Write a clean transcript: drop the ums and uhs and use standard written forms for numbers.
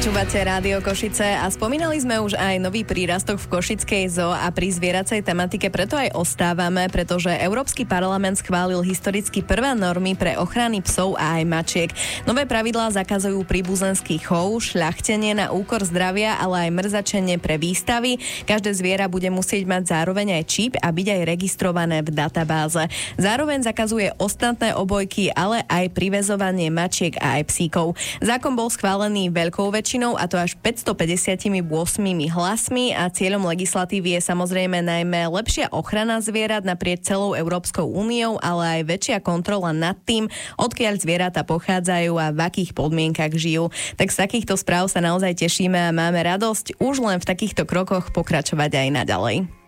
Počúvate Rádio Košice a spomínali sme už aj nový prírastok v Košickej zoo a pri zvieracej tematike preto aj ostávame, pretože Európsky parlament schválil historicky prvé normy pre ochrany psov a aj mačiek. Nové pravidlá zakazujú príbuzenský chov, šľachtenie na úkor zdravia, ale aj mrzačenie pre výstavy. Každé zviera bude musieť mať zároveň aj čip a byť aj registrované v databáze. Zároveň zakazuje ostatné obojky, ale aj priväzovanie mačiek a aj psíkov. Zákon bol schválený veľkou väčšinou, a to až 558 hlasmi, a cieľom legislatívy je samozrejme najmä lepšia ochrana zvierat naprieč celou Európskou úniou, ale aj väčšia kontrola nad tým, odkiaľ zvieratá pochádzajú a v akých podmienkach žijú. Tak z takýchto správ sa naozaj tešíme a máme radosť už len v takýchto krokoch pokračovať aj naďalej.